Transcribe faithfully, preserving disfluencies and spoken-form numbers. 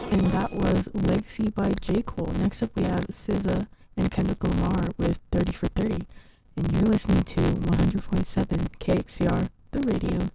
And that was Legacy by J. Cole. Next up, we have S Z A and Kendrick Lamar with thirty for thirty. And you're listening to one hundred point seven K X C R, the radio.